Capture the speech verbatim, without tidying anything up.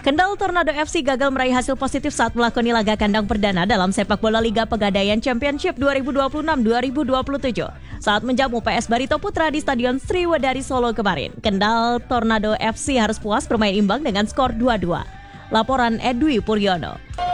Kendal Tornado F C gagal meraih hasil positif saat melakoni laga kandang perdana dalam sepak bola Liga Pegadaian Championship dua ribu dua puluh enam dua ribu dua puluh tujuh. Saat menjamu P S Barito Putra di Stadion Sriwedari Solo kemarin, Kendal Tornado F C harus puas bermain imbang dengan skor dua dua. Laporan Edwi Puryono.